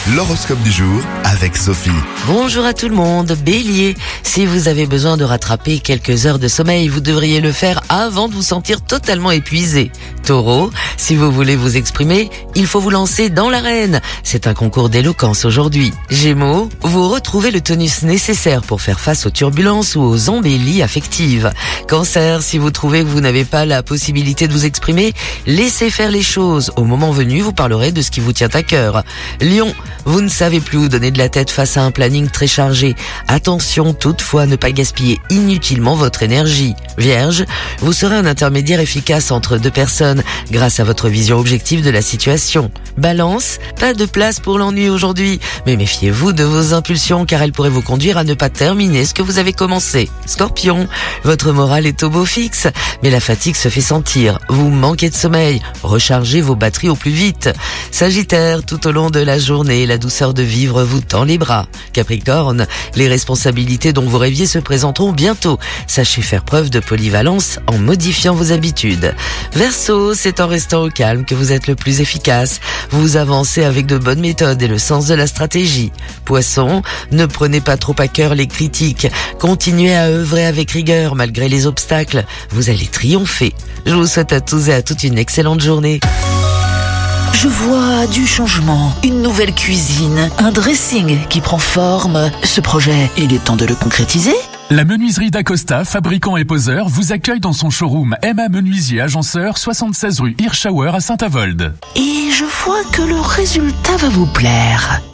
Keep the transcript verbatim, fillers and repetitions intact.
L'horoscope du jour avec Sophie. Bonjour à tout le monde, Bélier. Si vous avez besoin de rattraper quelques heures de sommeil, vous devriez le faire avant de vous sentir totalement épuisé. Taureau, si vous voulez vous exprimer, il faut vous lancer dans l'arène. C'est un concours d'éloquence aujourd'hui. Gémeaux, vous retrouvez le tonus nécessaire pour faire face aux turbulences ou aux embellies affectives. Cancer, si vous trouvez que vous n'avez pas la possibilité de vous exprimer, laissez faire les choses. Au moment venu, vous parlerez de ce qui vous tient à cœur. Lion, vous ne savez plus où donner de la tête face à un planning très chargé. Attention toutefois à ne pas gaspiller inutilement votre énergie. Vierge, vous serez un intermédiaire efficace entre deux personnes grâce à votre vision objective de la situation. Balance, pas de place pour l'ennui aujourd'hui, mais méfiez-vous de vos impulsions car elles pourraient vous conduire à ne pas terminer ce que vous avez commencé. Scorpion, votre morale est au beau fixe, mais la fatigue se fait sentir. Vous manquez de sommeil, rechargez vos batteries au plus vite. Sagittaire, tout au long de la journée, la douceur de vivre vous tend les bras. Capricorne, les responsabilités dont vous rêviez se présenteront bientôt. Sachez faire preuve de polyvalence en modifiant vos habitudes. Verseau, c'est en restant au calme que vous êtes le plus efficace. Vous avancez avec de bonnes méthodes et le sens de la stratégie. Poisson, ne prenez pas trop à cœur les critiques. Continuez à œuvrer avec rigueur malgré les obstacles. Vous allez triompher. Je vous souhaite à tous et à toutes une excellente journée. Je vois du changement, une nouvelle cuisine, un dressing qui prend forme. Ce projet, il est temps de le concrétiser ? La menuiserie d'Acosta, fabricant et poseur, vous accueille dans son showroom M A Menuisier Agenceur, soixante-seize rue Hirschauer à Saint-Avold. Et je vois que le résultat va vous plaire.